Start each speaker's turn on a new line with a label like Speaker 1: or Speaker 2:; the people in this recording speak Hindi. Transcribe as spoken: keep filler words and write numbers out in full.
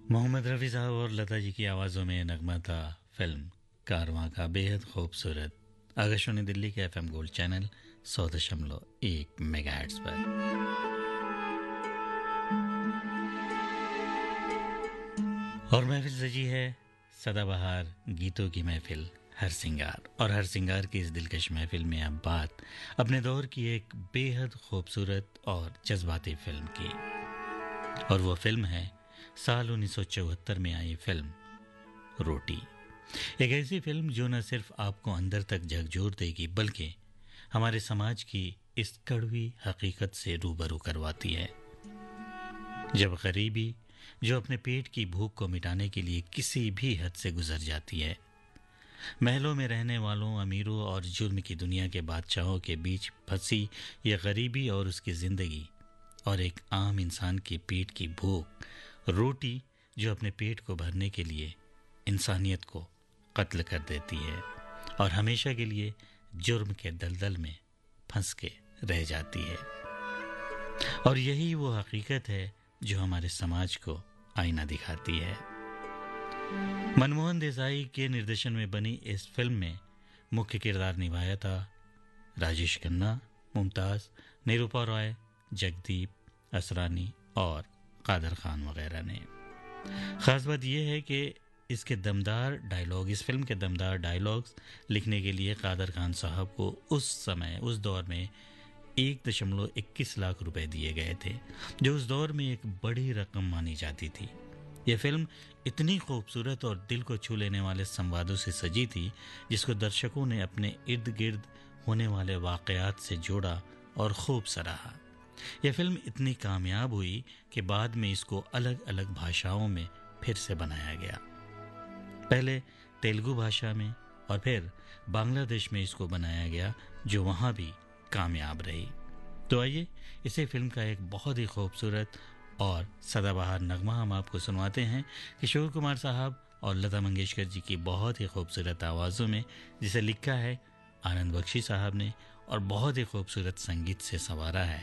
Speaker 1: मोहम्मद रफ़ी साहब और लता जी की आवाज़ों में नगमा था फिल्म कारवां का बेहद खूबसूरत आकाशवाणी दिल्ली के एफएम गोल्ड चैनल सौ दशमलव एक मेगाहर्ट्ज़ पर। और महफिल सजी है सदाबहार गीतों की महफिल हर सिंगार, और हर सिंगार की इस दिलकश महफिल में अब बात अपने दौर की एक बेहद खूबसूरत और जज्बाती फिल्म की, और वो फिल्म है साल उन्नीस सौ चौहत्तर में आई फिल्म रोटी। एक ऐसी फिल्म जो न सिर्फ आपको अंदर तक झकझोर देगी बल्कि हमारे समाज की इस कड़वी हकीकत से रूबरू करवाती है। जब गरीबी जो अपने पेट की भूख को मिटाने के लिए किसी भी हद से गुजर जाती है, महलों में रहने वालों, अमीरों और जुल्म की दुनिया के बादशाहों के बीच फंसी ये गरीबी और उसकी जिंदगी, और एक आम इंसान के पेट की भूख रोटी जो अपने पेट को भरने के लिए इंसानियत को कत्ल कर देती है और हमेशा के लिए जुर्म के दलदल में फंस के रह जाती है। और यही वो हकीकत है जो हमारे समाज को आईना दिखाती है। मनमोहन देसाई के निर्देशन में बनी इस फिल्म में मुख्य किरदार निभाया था राजेश खन्ना, मुमताज़, निरूपा रॉय, जगदीप, असरानी और कादर खान वगैरह ने। ख़ास बात यह है कि इसके दमदार डायलॉग इस फिल्म के दमदार डायलॉग्स लिखने के लिए कादर खान साहब को उस समय उस दौर में एक दशमलव इक्कीस लाख रुपए दिए गए थे, जो उस दौर में एक बड़ी रकम मानी जाती थी। यह फिल्म इतनी खूबसूरत और दिल को छू लेने वाले संवादों से सजी थी जिसको दर्शकों ने अपने इर्द गिर्द होने वाले वाक़यात से जोड़ा और खूब सराहा। यह फिल्म इतनी कामयाब हुई कि बाद में इसको अलग अलग भाषाओं में फिर से बनाया गया, पहले तेलुगु भाषा में और फिर बांग्लादेश में इसको बनाया गया, जो वहाँ भी कामयाब रही। तो आइए इसी फिल्म का एक बहुत ही खूबसूरत और सदाबहार नगमा हम आपको सुनवाते हैं किशोर कुमार साहब और लता मंगेशकर जी की बहुत ही खूबसूरत आवाज़ों में, जिसे लिखा है आनंद बख्शी साहब ने और बहुत ही खूबसूरत संगीत से संवारा है